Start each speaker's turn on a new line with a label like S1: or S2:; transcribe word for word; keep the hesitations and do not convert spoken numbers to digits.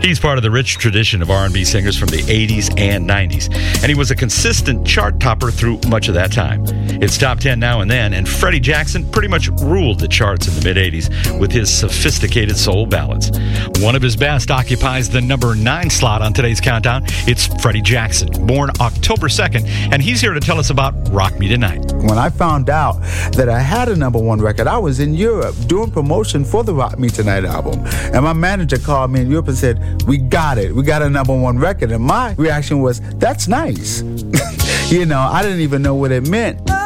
S1: He's part of the rich tradition of R and B singers from the eighties and nineties, and he was a consistent chart topper through much of that time. It's top ten now and then, and Freddie Jackson pretty much ruled the charts in the mid-eighties with his sophisticated soul ballads. One of his best occupies the number nine slot on today's countdown. It's Freddie Jackson, born October second, and he's here to tell us about Rock Me Tonight.
S2: When I found out that I had a number one record, I was in Europe doing promotion for the Rock Me Tonight album, and my manager called me in Europe and said, we got it. We got a number one record. And my reaction was, that's nice. You know, I didn't even know what it meant.